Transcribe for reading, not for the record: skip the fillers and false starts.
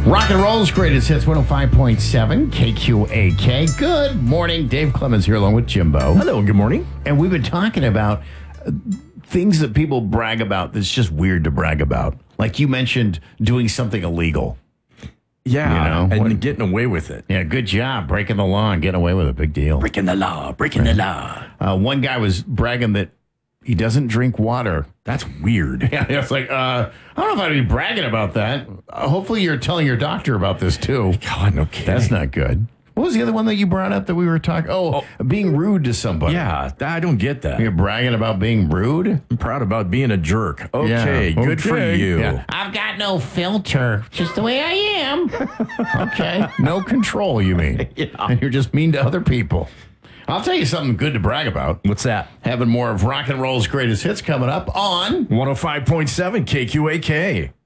Rock and roll's greatest hits, 105.7 KQAK. Good morning. Dave Clemens here along with Jimbo. Hello, good morning. And we've been talking about things that people brag about that's just weird to brag about. Like you mentioned doing something illegal. Yeah, and getting away with it. Yeah, good job. Breaking the law and getting away with it. Big deal. Breaking the law. One guy was bragging that he doesn't drink water. That's weird. Yeah, it's like, I don't know if I'd be bragging about that. Hopefully you're telling your doctor about this, too. God, no kidding. That's not good. What was the other one that you brought up that we were talking? Oh, being rude to somebody. Yeah, I don't get that. You're bragging about being rude? I'm proud about being a jerk. Okay, Yeah, good for you. Yeah. I've got no filter, just the way I am. Okay, no control, you mean? Yeah. And you're just mean to other people. I'll tell you something good to brag about. What's that? Having more of rock and roll's greatest hits coming up on 105.7 KQAK.